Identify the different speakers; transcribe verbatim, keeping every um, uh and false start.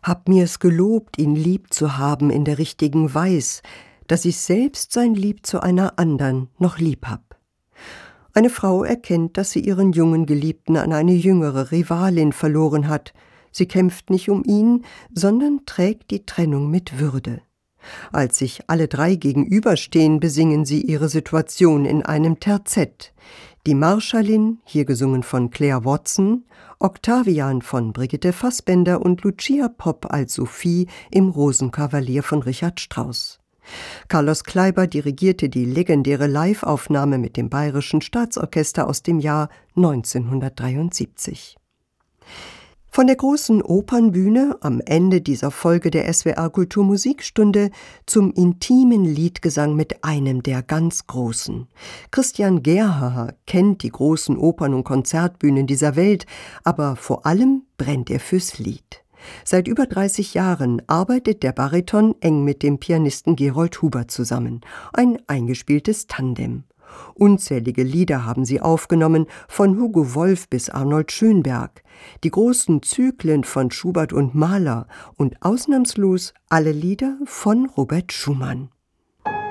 Speaker 1: Hab mir's gelobt, ihn lieb zu haben in der richtigen Weis, dass ich selbst sein Lieb zu einer andern noch lieb hab. Eine Frau erkennt, dass sie ihren jungen Geliebten an eine jüngere Rivalin verloren hat. Sie kämpft nicht um ihn, sondern trägt die Trennung mit Würde. Als sich alle drei gegenüberstehen, besingen sie ihre Situation in einem Terzett. Die Marschallin, hier gesungen von Claire Watson, Octavian von Brigitte Fassbender und Lucia Popp als Sophie im Rosenkavalier von Richard Strauss. Carlos Kleiber dirigierte die legendäre Live-Aufnahme mit dem Bayerischen Staatsorchester aus dem Jahr neunzehnhundertdreiundsiebzig. Von der großen Opernbühne am Ende dieser Folge der S W R Kulturmusikstunde zum intimen Liedgesang mit einem der ganz Großen. Christian Gerhaher kennt die großen Opern- und Konzertbühnen dieser Welt, aber vor allem brennt er fürs Lied. Seit über dreißig Jahren arbeitet der Bariton eng mit dem Pianisten Gerold Huber zusammen. Ein eingespieltes Tandem. Unzählige Lieder haben sie aufgenommen, von Hugo Wolf bis Arnold Schönberg, die großen Zyklen von Schubert und Mahler und ausnahmslos alle Lieder von Robert Schumann.